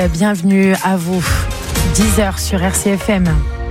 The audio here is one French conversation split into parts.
Bienvenue à vous, 10h sur RCFM.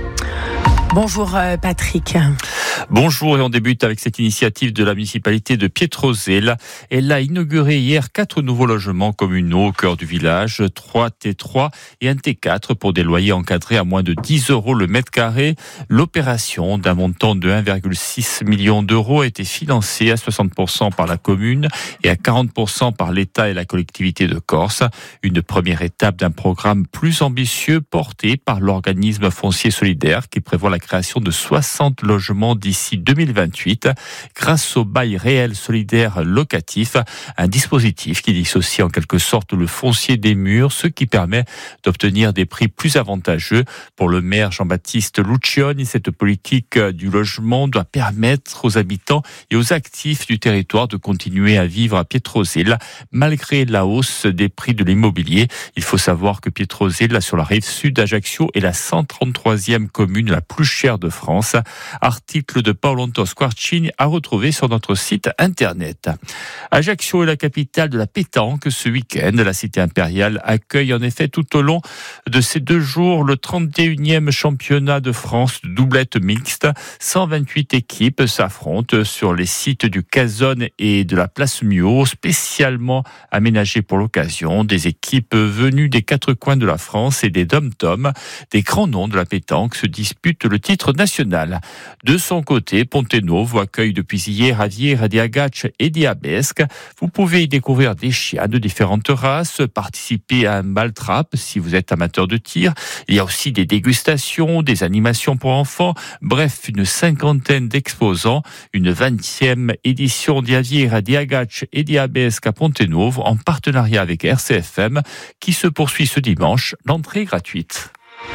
Bonjour Patrick. Bonjour, et on débute avec cette initiative de la municipalité de Pietrozela. Elle a inauguré hier 4 nouveaux logements communaux au cœur du village, 3 T3 et un T4 pour des loyers encadrés à moins de 10 € le mètre carré. L'opération d'un montant de 1,6 million d'euros a été financée à 60% par la commune et à 40% par l'État et la collectivité de Corse. Une première étape d'un programme plus ambitieux porté par l'organisme foncier solidaire qui prévoit la création de 60 logements d'ici 2028, grâce au bail réel solidaire locatif, un dispositif qui dissocie en quelque sorte le foncier des murs, ce qui permet d'obtenir des prix plus avantageux. Pour le maire Jean-Baptiste Lucioni, cette politique du logement doit permettre aux habitants et aux actifs du territoire de continuer à vivre à Pietrozela, malgré la hausse des prix de l'immobilier. Il faut savoir que Pietrozela, sur la rive sud d'Ajaccio, est la 133e commune la plus chère de France. Article de Paolo Squarcini à retrouver sur notre site internet. Ajaccio est la capitale de la pétanque ce week-end. La cité impériale accueille en effet tout au long de ces 2 jours le 31e championnat de France de doublette mixte. 128 équipes s'affrontent sur les sites du Casone et de la Place Mio, spécialement aménagés pour l'occasion. Des équipes venues des 4 coins de la France et des dom-toms, des grands noms de la pétanque se disputent le titre national. De son côté, Ponte-Novo accueille depuis hier Aviera di Agaccio et di Abesque. Vous pouvez y découvrir des chiens de différentes races, participer à un bal trap si vous êtes amateur de tir. Il y a aussi des dégustations, des animations pour enfants, bref, une 50aine d'exposants. Une 20e édition di Aviera di Agaccio et di Abesque à Ponte-Novo en partenariat avec RCFM qui se poursuit ce dimanche. L'entrée est gratuite.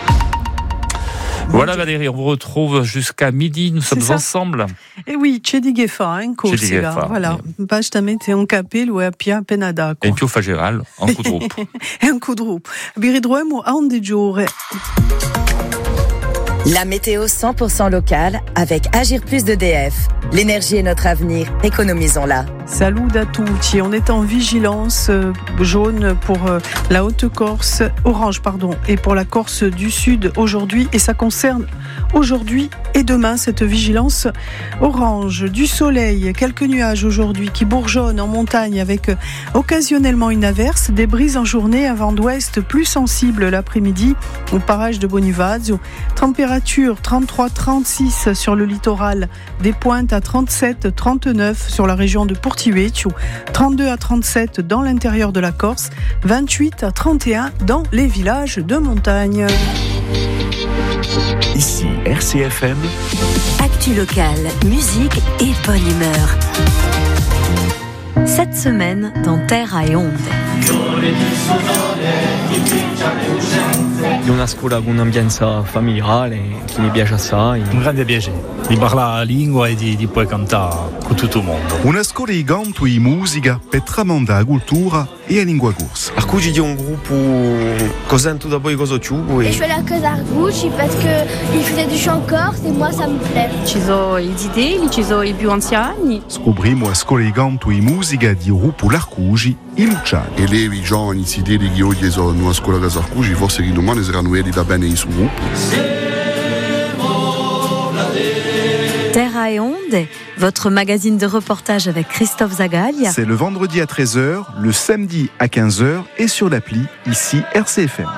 Voilà Valérie, on vous retrouve jusqu'à midi, nous sommes ensemble. Et oui, c'è di che fa, voilà. Basicamente un capello e appia appena d'acqua. E in più fa geral, un coup de roue. E un coup de roue. Vi ritroviamo a un di giorno. La météo 100% locale avec Agir Plus d'EDF. L'énergie est notre avenir, économisons-la. Salut à tutti, on est en vigilance jaune pour la Haute-Corse, orange et pour la Corse du Sud aujourd'hui, et ça concerne aujourd'hui et demain cette vigilance orange. Du soleil, quelques nuages aujourd'hui qui bourgeonnent en montagne avec occasionnellement une averse, des brises en journée, un vent d'ouest plus sensible l'après-midi au parage de Bonivazio. Température 33-36 sur le littoral, des pointes à 37-39 sur la région de Portivecchio, 32 à 37 dans l'intérieur de la Corse, 28 à 31 dans les villages de montagne. Ici RCFM. Actu locale, musique et bonne humeur. Cette semaine dans Terra e Onde. È una scuola con un'ambienza familiare che mi piace assai. Un grande piacere di parlare la lingua e di poi cantare con tutto il mondo. Una scuola di canto e musica per tramandare la cultura e la lingua corsa. Arcugi di un gruppo che sento da poi cosa ciubo. Je fais la cause Arcugi parce qu'il faisait du chant corse et moi ça me plaît. Ci sono i zitelli, ci sono i più anziani. Scopriamo la scuola di canto e musica di gruppo L'Arcugi e Luciani. E levi giovani zitelli che oggi sono in una scuola casa Arcugi, forse che domani saranno elli da bene in suo gruppo. Terra e Onde, votre magazine de reportage avec Christophe Zagaglia. C'est le vendredi à 13h, le samedi à 15h et sur l'appli ici RCFM.